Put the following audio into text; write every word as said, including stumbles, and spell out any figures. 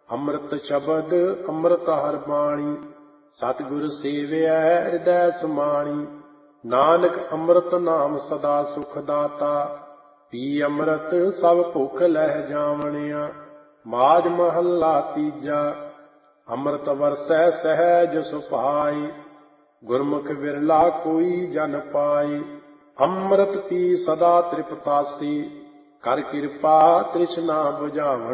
ਅੰਮ੍ਰਿਤ ਸ਼ਬਦ ਅੰਮ੍ਰਿਤ ਹਰਿ ਬਾਣੀ, ਸਤਿਗੁਰ ਸੇਵਿਐ ਹਿਰਦੈ ਸਮਾਣੀ। ਨਾਨਕ ਅੰਮ੍ਰਿਤ ਨਾਮ ਸਦਾ ਸੁਖ ਦਾਤਾ, ਪੀ ਅੰਮ੍ਰਿਤ ਸਭ ਭੁੱਖ ਲਹਿ ਜਾਵਣਿਆ। ਮਾਝ ਮਹੱਲਾ ਤੀਜਾ। ਅੰਮ੍ਰਿਤ ਵਰਸੈ ਸਹਿਜ ਸੁਭਾਈ, ਗੁਰਮੁਖ ਵਿਰਲਾ ਕੋਈ ਜਨ ਪਾਈ। ਅੰਮ੍ਰਿਤ ਪੀ ਸਦਾ ਤ੍ਰਿਪਤਾਸੀ, ਕਰ ਕਿਰਪਾ ਤ੍ਰਿਸ਼ਨਾ ਬੁਝਾਵਣ।